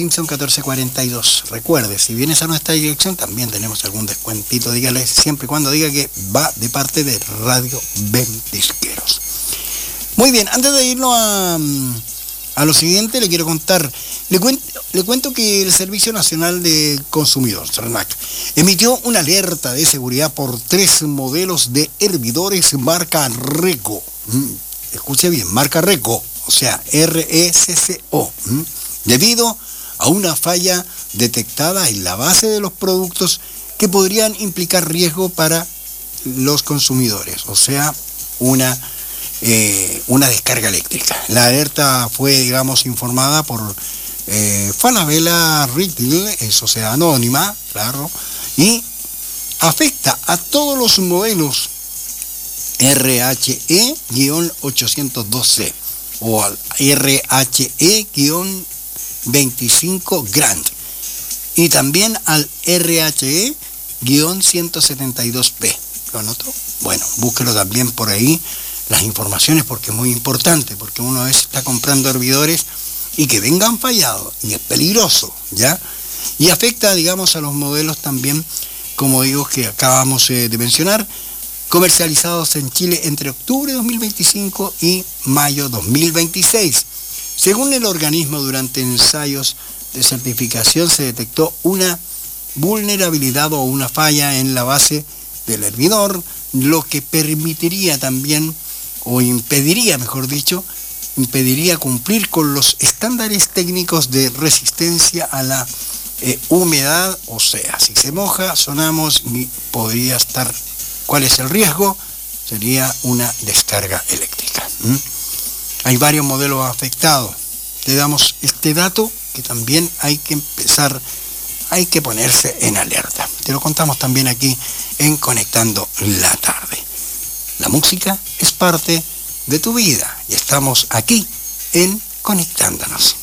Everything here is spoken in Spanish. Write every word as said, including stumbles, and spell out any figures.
Simpson catorce cuarenta y dos. Recuerde, si vienes a nuestra dirección también tenemos algún descuentito, dígale siempre y cuando diga que va de parte de Radio Ventisqueros. Muy bien, antes de irnos a, a lo siguiente, le quiero contar, le cuento, le cuento que el Servicio Nacional de Consumidor, SERNAC, emitió una alerta de seguridad por tres modelos de hervidores marca Reco. Mm, escuche bien, marca Reco, o sea, R E C C O, mm, debido a una falla detectada en la base de los productos que podrían implicar riesgo para los consumidores, o sea, una, eh, una descarga eléctrica. La alerta fue, digamos, informada por eh, Falabella Retail, es sociedad anónima, claro, y afecta a todos los modelos R H E ochocientos dos C o al R H E veinticinco Grand y también al R H E ciento setenta y dos P. ¿Lo anotó? Bueno, búsquelo también por ahí las informaciones porque es muy importante, porque uno a veces está comprando hervidores y que vengan fallados y es peligroso, ¿ya? Y afecta, digamos, a los modelos también, como digo, que acabamos eh, de mencionar, comercializados en Chile entre octubre de dos mil veinticinco y mayo dos mil veintiséis. Según el organismo, durante ensayos de certificación se detectó una vulnerabilidad o una falla en la base del hervidor, lo que permitiría también, o impediría, mejor dicho, impediría cumplir con los estándares técnicos de resistencia a la eh, humedad, o sea, si se moja, sonamos y podría estar. ¿Cuál es el riesgo? Sería una descarga eléctrica. ¿Mm? Hay varios modelos afectados. Le damos este dato que también hay que empezar, hay que ponerse en alerta. Te lo contamos también aquí en Conectando la Tarde. La música es parte de tu vida y estamos aquí en Conectándonos.